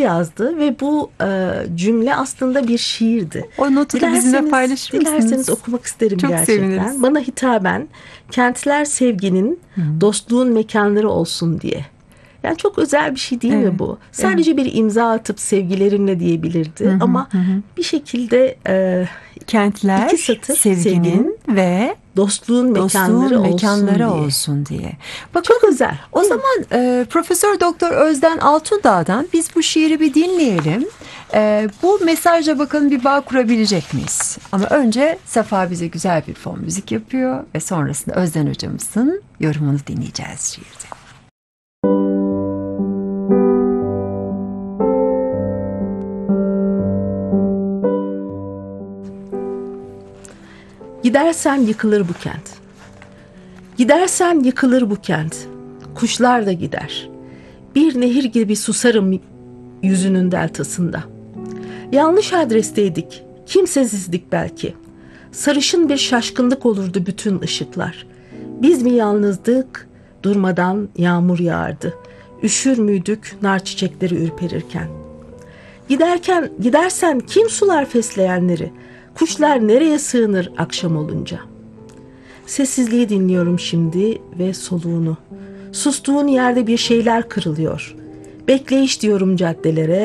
yazdı ve bu cümle aslında bir şiirdi. O notu da bizimle paylaşır mısınız? Dilerseniz okumak isterim. Çok gerçekten. Seviniriz. Bana hitaben kentler sevginin, dostluğun mekanları olsun diye. Yani çok özel bir şey değil mi bu? Sadece bir imza atıp sevgilerinle diyebilirdi ama bir şekilde kentler iki satır sevginin ve dostluğun mekanları olsun diye. Bakın, çok özel. O zaman Profesör Doktor Özden Altundağ'dan biz bu şiiri bir dinleyelim. Bu mesajla bakalım bir bağ kurabilecek miyiz? Ama önce Safa bize güzel bir fon müzik yapıyor ve sonrasında Özden hocamızın yorumunu dinleyeceğiz şiirde. Gidersen yıkılır bu kent. Gidersen yıkılır bu kent. Kuşlar da gider. Bir nehir gibi susarım yüzünün deltasında. Yanlış adresteydik. Kimsesizdik belki. Sarışın bir şaşkınlık olurdu bütün ışıklar. Biz mi yalnızdık? Durmadan yağmur yağardı. Üşür müydük nar çiçekleri ürperirken? Gidersen kim sular fesleğenleri? Kuşlar nereye sığınır akşam olunca? Sessizliği dinliyorum şimdi ve soluğunu. Sustuğun yerde bir şeyler kırılıyor. Bekleyiş diyorum caddelere.